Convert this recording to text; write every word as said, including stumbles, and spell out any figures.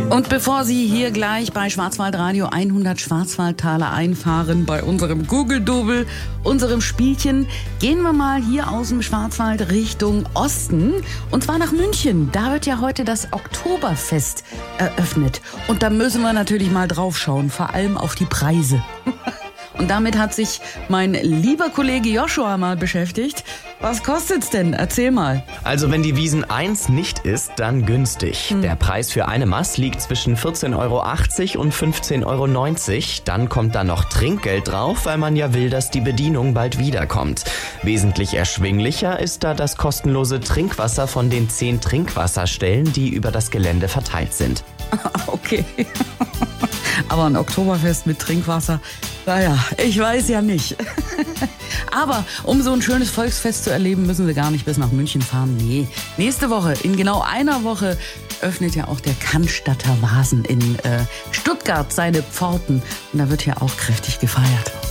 Und bevor Sie hier gleich bei Schwarzwaldradio hundert Schwarzwaldtaler einfahren, bei unserem Google-Double, unserem Spielchen, gehen wir mal hier aus dem Schwarzwald Richtung Osten. Und zwar nach München. Da wird ja heute das Oktoberfest eröffnet. Und da müssen wir natürlich mal drauf schauen, vor allem auf die Preise. Und damit hat sich mein lieber Kollege Joshua mal beschäftigt. Was kostet's denn? Erzähl mal. Also wenn die Wiesn eins nicht ist, dann günstig. Hm. Der Preis für eine Maß liegt zwischen vierzehn Euro achtzig und fünfzehn Euro neunzig. Dann kommt da noch Trinkgeld drauf, weil man ja will, dass die Bedienung bald wiederkommt. Wesentlich erschwinglicher ist da das kostenlose Trinkwasser von den zehn Trinkwasserstellen, die über das Gelände verteilt sind. Okay. Aber ein Oktoberfest mit Trinkwasser, naja, ich weiß ja nicht. Aber um so ein schönes Volksfest zu erleben, müssen Sie gar nicht bis nach München fahren. Nee, nächste Woche, in genau einer Woche, öffnet ja auch der Cannstatter Vasen in äh, Stuttgart seine Pforten. Und da wird ja auch kräftig gefeiert.